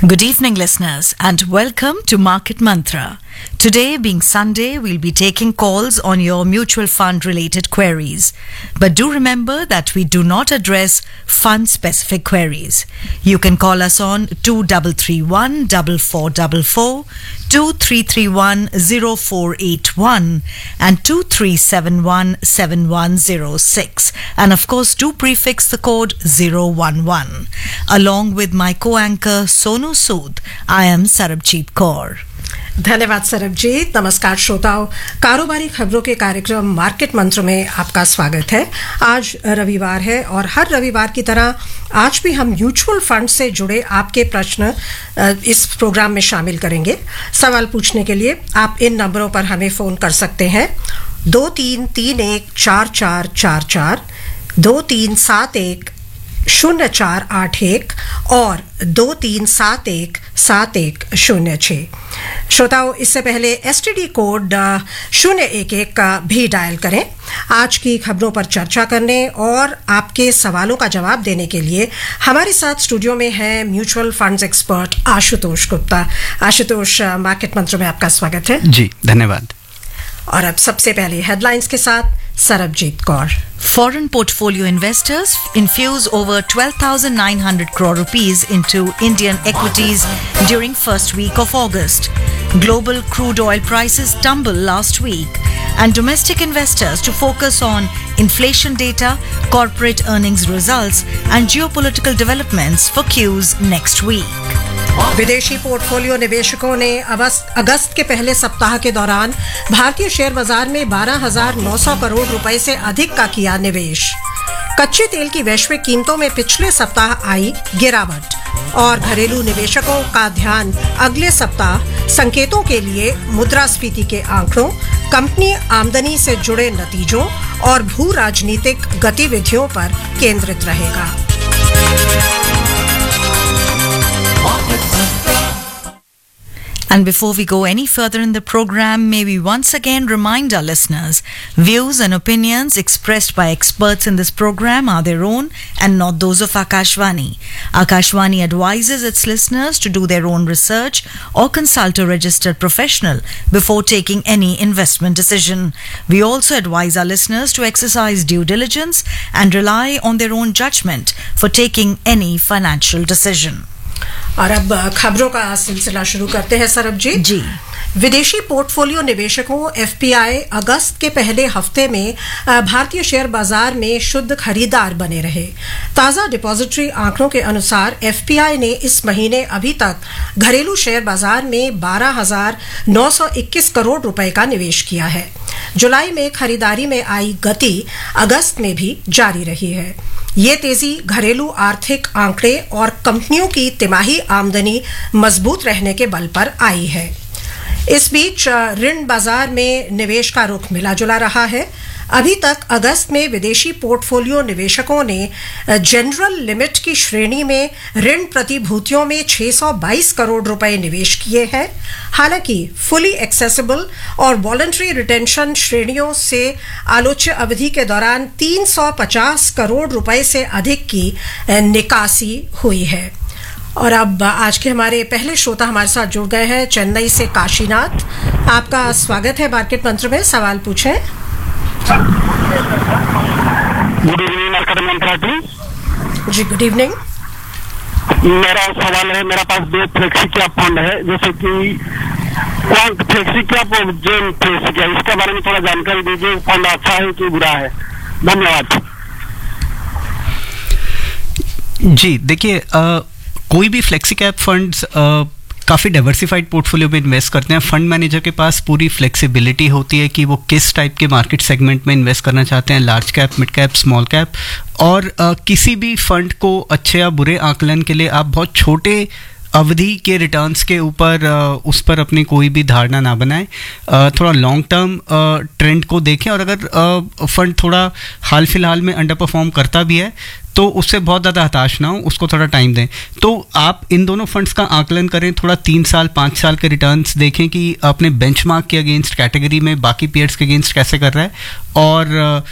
Good evening, listeners, and welcome to Market Mantra. Today, being Sunday, we'll be taking calls on your mutual fund related queries. But do remember that we do not address fund specific queries. You can call us on 2331 4444, 2331 0481, and 2371 7106. And of course, do prefix the code 011. Along with my co-anchor Sonu Sood, I am Sarabjit Kaur. धन्यवाद सरबजीत। नमस्कार श्रोताओं, कारोबारी खबरों के कार्यक्रम market मंत्र में आपका स्वागत है। आज रविवार है और हर रविवार की तरह आज भी हम म्यूचुअल फंड से जुड़े आपके प्रश्न इस प्रोग्राम में शामिल करेंगे। सवाल पूछने के लिए आप इन नंबरों पर हमें फोन कर सकते हैं 23314444, 23710481 और 23717106। श्रोताओं, इससे पहले एसटीडी कोड 011 का भी डायल करें। आज की खबरों पर चर्चा करने और आपके सवालों का जवाब देने के लिए हमारे साथ स्टूडियो में है mutual funds expert Ashutosh Gupta. Ashutosh, market मंत्र में आपका स्वागत है। जी धन्यवाद। और अब सबसे पहले हेडलाइंस के साथ Sarabjit Kaur. Foreign portfolio investors infuse over 12,900 crore rupees into Indian equities during first week of August. Global crude oil prices tumbled last week, and domestic investors to focus on inflation data, corporate earnings results, and geopolitical developments for Qs next week. विदेशी portfolio निवेशकों ने अगस्त के पहले सप्ताह के दौरान भारतीय share बाजार में 12,900 करोड़ रुपए से अधिक का किया निवेश। कच्चे तेल की वैश्विक कीमतों में पिछले सप्ताह आई गिरावट और घरेलू निवेशकों का ध्यान अगले सप्ताह संकेतों के लिए मुद्रास्फीति के आंकड़ों, कंपनी आमदनी से जुड़े नतीजों और भू राजनीतिक गतिविधियों पर केंद्रित रहेगा। And before we go any further in the program, may we once again remind our listeners, views and opinions expressed by experts in this program are their own and not those of Akashvani. Akashvani advises its listeners to do their own research or consult a registered professional before taking any investment decision. We also advise our listeners to exercise due diligence and rely on their own judgment for taking any financial decision. और अब खबरों का सिलसिला शुरू करते हैं सरबजीत जी। विदेशी portfolio निवेशकों एफपीआई अगस्त के पहले हफ्ते में भारतीय शेयर बाजार में शुद्ध खरीदार बने रहे। ताज़ा डिपॉजिटरी आंकड़ों के अनुसार एफपीआई ने इस महीने अभी तक घरेलू शेयर बाजार में 12,921 करोड़ रुपए का निवेश किया है। जुलाई में खरीदारी में आई गति अगस्त में भी जारी रही है। ये तेजी घरेलू आर्थिक आंकड़े और कंपनियों की तिमाही आमदनी मजबूत रहने के बल पर आई है। इस बीच ऋण बाजार में निवेश का रुख मिला जुला रहा है। अभी तक अगस्त में विदेशी पोर्टफोलियो निवेशकों ने जनरल लिमिट की श्रेणी में ऋण प्रतिभूतियों में 622 करोड़ रुपए निवेश किए हैं। हालांकि फुली एक्सेसिबल और वॉलंटरी रिटेंशन श्रेणियों से आलोच्य अवधि के दौरान 350 करोड़ रुपए से अधिक की निकासी हुई है। और अब आज के हमारे पहले श्रोता हमारे साथ जुड़ गए हैं चेन्नई से काशीनाथ। आपका स्वागत है मार्केट मंत्र में। सवाल पूछें। गुड इवनिंग मार्केट मंत्रा टीम जी, गुड इवनिंग। मेरा सवाल है, मेरा पास दो फ्लेक्सी कैप फंड है, जैसे कि फ्लेक्सी कैप और जेन फ्लेक्सी कैप, इसके बारे में थोड़ा जानकारी दीजिए। फंड अच्छा है कि बुरा है? धन्यवाद। जी देखिए, कोई भी फ्लेक्सी कैप फंड्स काफ़ी डाइवर्सिफाइड पोर्टफोलियो में इन्वेस्ट करते हैं। फंड मैनेजर के पास पूरी फ्लेक्सिबिलिटी होती है कि वो किस टाइप के मार्केट सेगमेंट में इन्वेस्ट करना चाहते हैं, large cap, mid cap, small cap. और किसी भी फंड को अच्छे या बुरे आकलन के लिए आप बहुत छोटे अवधि के रिटर्न्स के ऊपर उस पर अपनी कोई भी धारणा ना बनाएं। थोड़ा लॉन्ग टर्म ट्रेंड को देखें, और अगर फंड थोड़ा हाल फिलहाल में अंडर परफॉर्म करता भी है तो उससे बहुत ज़्यादा हताश ना हो, उसको थोड़ा टाइम दें। तो आप इन दोनों फंड्स का आकलन करें, थोड़ा 3 साल 5 साल के रिटर्न्स देखें कि अपने बेंचमार्क के अगेंस्ट, कैटेगरी में बाकी पीयर्स के अगेंस्ट कैसे कर रहा है, और